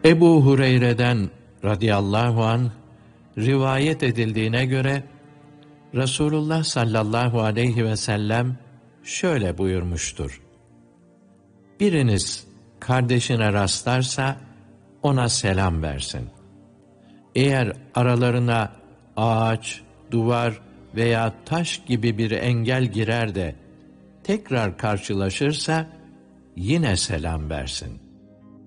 Ebu Hureyre'den radıyallahu anh rivayet edildiğine göre Resulullah sallallahu aleyhi ve sellem şöyle buyurmuştur: Biriniz kardeşine rastlarsa ona selam versin. Eğer aralarına ağaç, duvar veya taş gibi bir engel girer de tekrar karşılaşırsa yine selam versin.